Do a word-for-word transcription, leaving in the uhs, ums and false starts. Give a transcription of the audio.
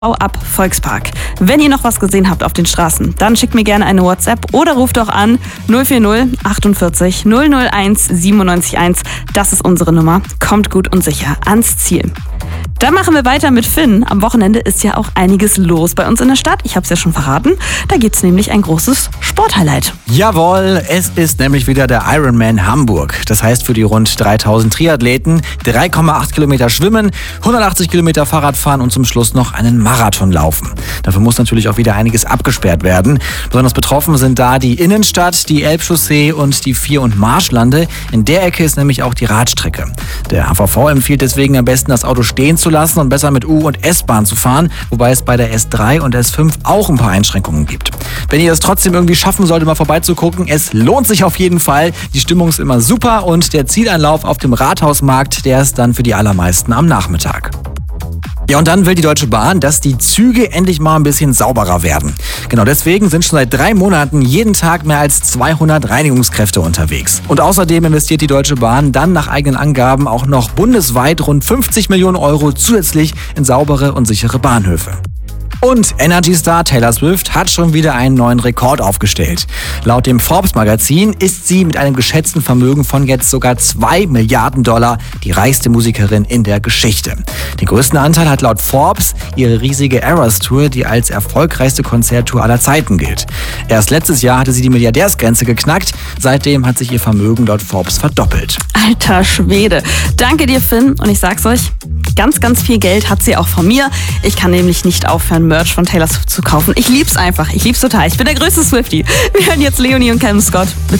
Bau ab Volkspark. Wenn ihr noch was gesehen habt auf den Straßen, dann schickt mir gerne eine WhatsApp oder ruft doch an null vier null achtundvierzig null null eins siebenundneunzig eins. Das ist unsere Nummer. Kommt gut und sicher ans Ziel. Dann machen wir weiter mit Finn. Am Wochenende ist ja auch einiges los bei uns in der Stadt. Ich habe es ja schon verraten. Da gibt's nämlich ein großes Sporthighlight. Jawohl, es ist nämlich wieder der Ironman Hamburg. Das heißt für die rund dreitausend Triathleten drei Komma acht Kilometer schwimmen, hundertachtzig Kilometer Fahrrad fahren und zum Schluss noch einen Marathon laufen. Dafür muss natürlich auch wieder einiges abgesperrt werden. Besonders betroffen sind da die Innenstadt, die Elbchaussee und die Vier- und Marschlande. In der Ecke ist nämlich auch die Radstrecke. Der H V V empfiehlt deswegen am besten, das Auto stehen zu lassen und besser mit U- und S-Bahn zu fahren, wobei es bei der S drei und S fünf auch ein paar Einschränkungen gibt. Wenn ihr es trotzdem irgendwie schaffen solltet, mal vorbeizugucken, es lohnt sich auf jeden Fall. Die Stimmung ist immer super und der Zieleinlauf auf dem Rathausmarkt, der ist dann für die allermeisten am Nachmittag. Ja, und dann will die Deutsche Bahn, dass die Züge endlich mal ein bisschen sauberer werden. Genau deswegen sind schon seit drei Monaten jeden Tag mehr als zweihundert Reinigungskräfte unterwegs. Und außerdem investiert die Deutsche Bahn dann nach eigenen Angaben auch noch bundesweit rund fünfzig Millionen Euro zusätzlich in saubere und sichere Bahnhöfe. Und Energy-Star Taylor Swift hat schon wieder einen neuen Rekord aufgestellt. Laut dem Forbes-Magazin ist sie mit einem geschätzten Vermögen von jetzt sogar zwei Milliarden Dollar die reichste Musikerin in der Geschichte. Den größten Anteil hat laut Forbes ihre riesige Eras Tour, die als erfolgreichste Konzerttour aller Zeiten gilt. Erst letztes Jahr hatte sie die Milliardärsgrenze geknackt. Seitdem hat sich ihr Vermögen laut Forbes verdoppelt. Alter Schwede. Danke dir, Finn. Und ich sag's euch, ganz, ganz viel Geld hat sie auch von mir. Ich kann nämlich nicht aufhören, Merch von Taylor Swift zu kaufen. Ich lieb's einfach. Ich lieb's total. Ich bin der größte Swiftie. Wir hören jetzt Leonie und Callum Scott mit